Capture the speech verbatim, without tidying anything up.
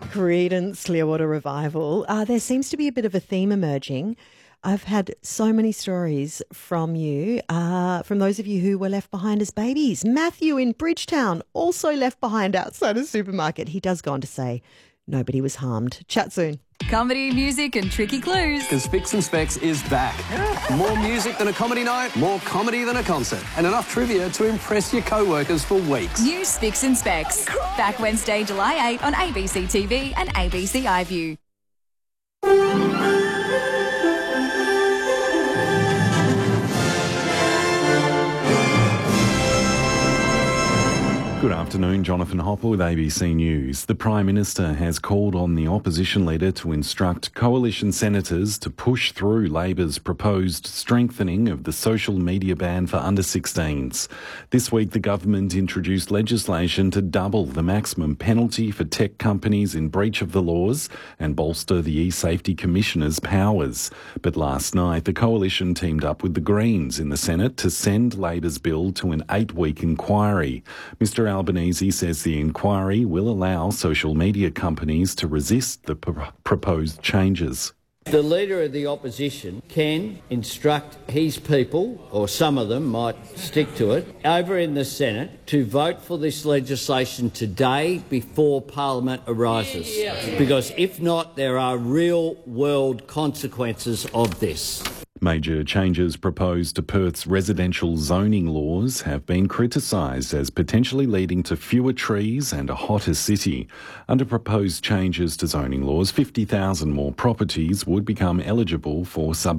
Creedence Clearwater Revival. Uh, there seems to be a bit of a theme emerging. I've had so many stories from you, uh, from those of you who were left behind as babies. Matthew in Bridgetown, also left behind outside a supermarket. He does go on to say nobody was harmed. Chat soon. Comedy, music and tricky clues. Because Fix and Specs is back. More music than a comedy night, more comedy than a concert, and enough trivia to impress your co-workers for weeks. New Fix and Specs. Back Wednesday, July eighth on A B C T V and A B C iView. Good afternoon, Jonathan Hopper with A B C News. The Prime Minister has called on the opposition leader to instruct coalition senators to push through Labor's proposed strengthening of the social media ban for under sixteens. This week, the government introduced legislation to double the maximum penalty for tech companies in breach of the laws and bolster the e-safety commissioner's powers. But last night, the coalition teamed up with the Greens in the Senate to send Labor's bill to an eight-week inquiry. Mister Albanese says the inquiry will allow social media companies to resist the pr- proposed changes. The Leader of the Opposition can instruct his people, or some of them might stick to it, over in the Senate to vote for this legislation today before Parliament arises. Because if not, there are real-world consequences of this. Major changes proposed to Perth's residential zoning laws have been criticised as potentially leading to fewer trees and a hotter city. Under proposed changes to zoning laws, fifty thousand more properties would become eligible for sub